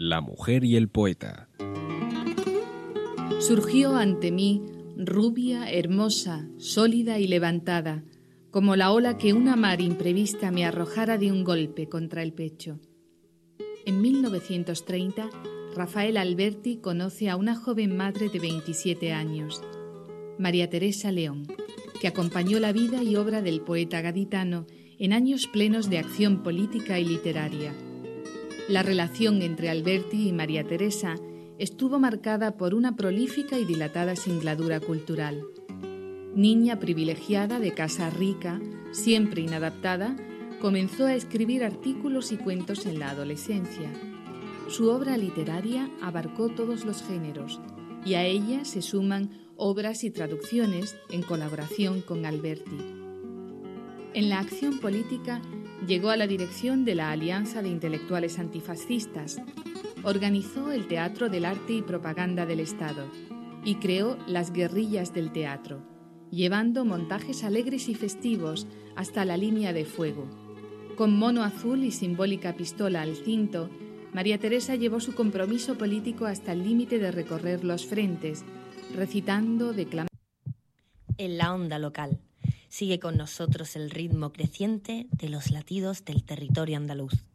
La mujer y el poeta. Surgió ante mí, rubia, hermosa, sólida y levantada, como la ola que una mar imprevista me arrojara de un golpe contra el pecho. En 1930, Rafael Alberti conoce a una joven madre de 27 años, María Teresa León, que acompañó la vida y obra del poeta gaditano en años plenos de acción política y literaria. La relación entre Alberti y María Teresa estuvo marcada por una prolífica y dilatada singladura cultural. Niña privilegiada de casa rica, siempre inadaptada, comenzó a escribir artículos y cuentos en la adolescencia. Su obra literaria abarcó todos los géneros y a ella se suman obras y traducciones en colaboración con Alberti. En la acción política llegó a la dirección de la Alianza de Intelectuales Antifascistas, organizó el Teatro del Arte y Propaganda del Estado y creó las Guerrillas del Teatro, llevando montajes alegres y festivos hasta la línea de fuego. Con mono azul y simbólica pistola al cinto, María Teresa llevó su compromiso político hasta el límite de recorrer los frentes, recitando, declamando. En la onda local sigue con nosotros el ritmo creciente de los latidos del territorio andaluz.